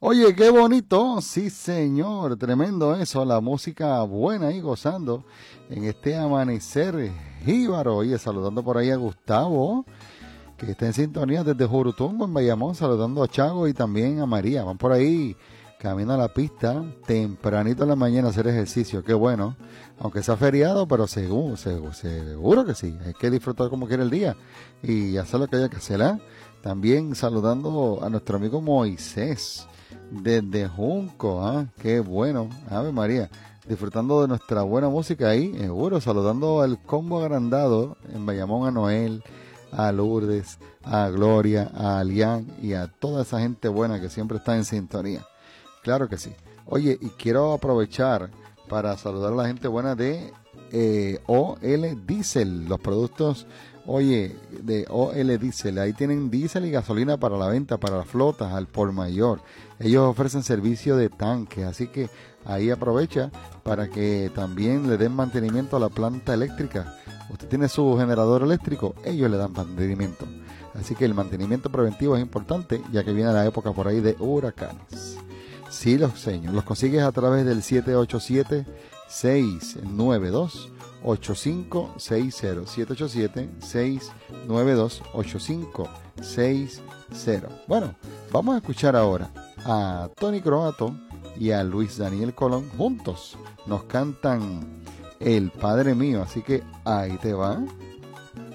Oye, qué bonito, sí señor, tremendo eso, la música buena y gozando en este amanecer jíbaro. Oye, saludando por ahí a Gustavo, que está en sintonía desde Jurutungo en Bayamón, saludando a Chago y también a María. Van por ahí camino a la pista, tempranito en la mañana a hacer ejercicio, qué bueno. Aunque sea feriado, pero seguro que sí, hay que disfrutar como quiera el día y hacer lo que haya que hacer, ¿eh? También saludando a nuestro amigo Moisés desde Junco, ¿ah? Qué bueno, Ave María, disfrutando de nuestra buena música ahí, seguro, saludando al combo agrandado en Bayamón, a Noel, a Lourdes, a Gloria, a Alián y a toda esa gente buena que siempre está en sintonía. Claro que sí. Oye, y quiero aprovechar para saludar a la gente buena de OL Diesel, los productos, oye, de OL Diesel. Ahí tienen diésel y gasolina para la venta, para las flotas, al por mayor. Ellos ofrecen servicio de tanques, así que ahí aprovecha para que también le den mantenimiento a la planta eléctrica. Usted tiene su generador eléctrico, ellos le dan mantenimiento. Así que el mantenimiento preventivo es importante, ya que viene la época por ahí de huracanes. Sí, los señores, los consigues a través del 787-692-8560. 787-692-8560. Bueno, vamos a escuchar ahora a Tony Croato y a Luis Daniel Colón juntos. Nos cantan El Padre Mío, así que ahí te va.